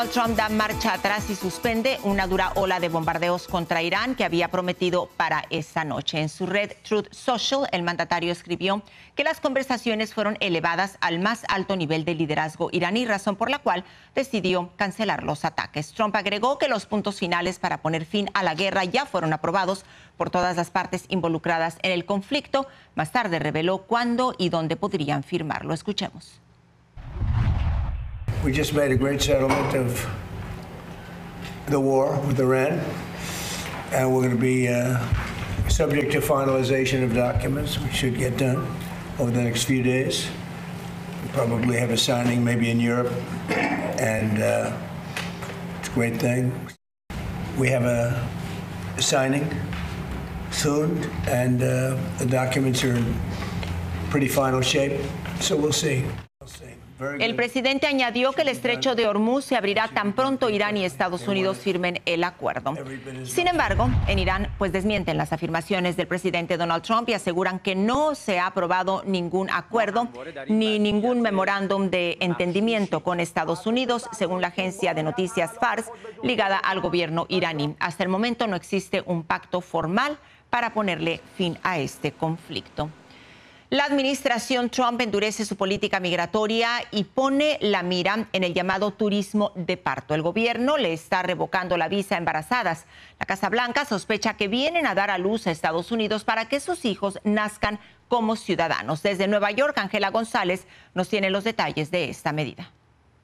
Trump da marcha atrás y suspende una dura ola de bombardeos contra Irán que había prometido para esta noche. En su red Truth Social, el mandatario escribió que las conversaciones fueron elevadas al más alto nivel de liderazgo iraní, razón por la cual decidió cancelar los ataques. Trump agregó que los puntos finales para poner fin a la guerra ya fueron aprobados por todas las partes involucradas en el conflicto. Más tarde reveló cuándo y dónde podrían firmarlo. Escuchemos. We just made a great settlement of the war with Iran, and we're going to be subject to finalization of documents. We should get done over the next few days. We'll probably have a signing maybe in Europe, and it's a great thing. We have a signing soon, and the documents are in pretty final shape, so we'll see. El presidente añadió que el estrecho de Hormuz se abrirá tan pronto Irán y Estados Unidos firmen el acuerdo. Sin embargo, en Irán desmienten las afirmaciones del presidente Donald Trump y aseguran que no se ha aprobado ningún acuerdo ni ningún memorándum de entendimiento con Estados Unidos, según la agencia de noticias Fars, ligada al gobierno iraní. Hasta el momento no existe un pacto formal para ponerle fin a este conflicto. La administración Trump endurece su política migratoria y pone la mira en el llamado turismo de parto. El gobierno le está revocando la visa a embarazadas. La Casa Blanca sospecha que vienen a dar a luz a Estados Unidos para que sus hijos nazcan como ciudadanos. Desde Nueva York, Ángela González nos tiene los detalles de esta medida.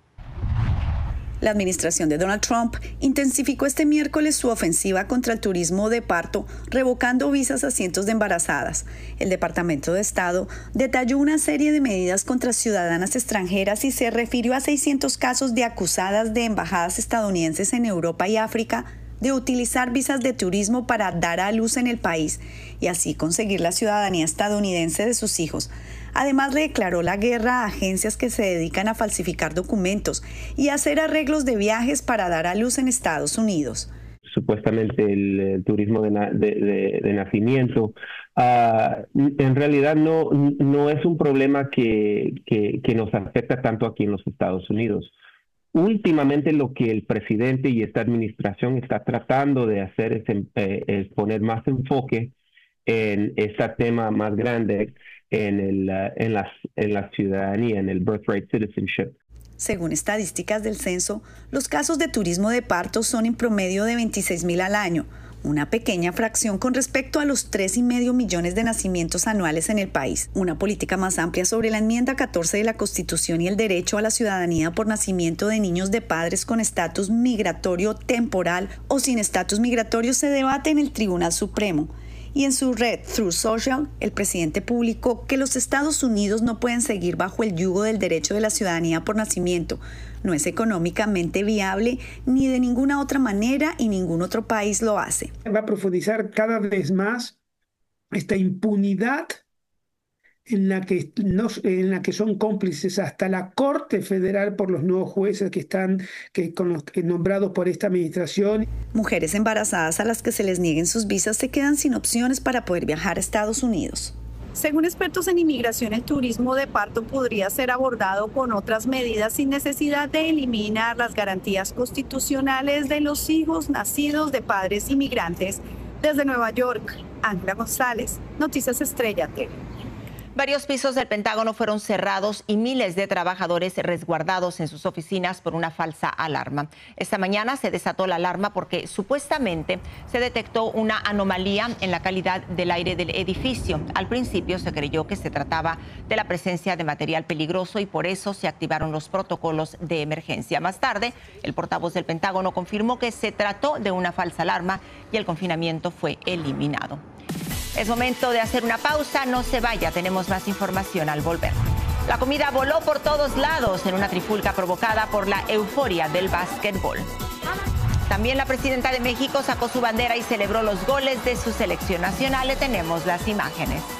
La administración de Donald Trump intensificó este miércoles su ofensiva contra el turismo de parto, revocando visas a cientos de embarazadas. El Departamento de Estado detalló una serie de medidas contra ciudadanas extranjeras y se refirió a 600 casos de acusadas de embajadas estadounidenses en Europa y África de utilizar visas de turismo para dar a luz en el país y así conseguir la ciudadanía estadounidense de sus hijos. Además, le declaró la guerra a agencias que se dedican a falsificar documentos y a hacer arreglos de viajes para dar a luz en Estados Unidos. Supuestamente el turismo de nacimiento, en realidad no es un problema que nos afecta tanto aquí en los Estados Unidos. Últimamente lo que el presidente y esta administración está tratando de hacer es poner más enfoque en este tema más grande, en la ciudadanía, en el birthright citizenship. Según estadísticas del censo, los casos de turismo de parto son en promedio de 26,000 al año, una pequeña fracción con respecto a los 3,5 millones de nacimientos anuales en el país. Una política más amplia sobre la enmienda 14 de la Constitución y el derecho a la ciudadanía por nacimiento de niños de padres con estatus migratorio temporal o sin estatus migratorio se debate en el Tribunal Supremo. Y en su red Truth Social, el presidente publicó que los Estados Unidos no pueden seguir bajo el yugo del derecho de la ciudadanía por nacimiento. No es económicamente viable ni de ninguna otra manera y ningún otro país lo hace. Va a profundizar cada vez más esta impunidad en la que son cómplices hasta la Corte Federal por los nuevos jueces que están nombrados por esta administración. Mujeres embarazadas a las que se les nieguen sus visas se quedan sin opciones para poder viajar a Estados Unidos. Según expertos en inmigración, el turismo de parto podría ser abordado con otras medidas sin necesidad de eliminar las garantías constitucionales de los hijos nacidos de padres inmigrantes. Desde Nueva York, Ángela González, Noticias Estrella TV. Varios pisos del Pentágono fueron cerrados y miles de trabajadores resguardados en sus oficinas por una falsa alarma. Esta mañana se desató la alarma porque supuestamente se detectó una anomalía en la calidad del aire del edificio. Al principio se creyó que se trataba de la presencia de material peligroso y por eso se activaron los protocolos de emergencia. Más tarde, el portavoz del Pentágono confirmó que se trató de una falsa alarma y el confinamiento fue eliminado. Es momento de hacer una pausa, no se vaya, tenemos más información al volver. La comida voló por todos lados en una trifulca provocada por la euforia del básquetbol. También la presidenta de México sacó su bandera y celebró los goles de su selección nacional. Le tenemos las imágenes.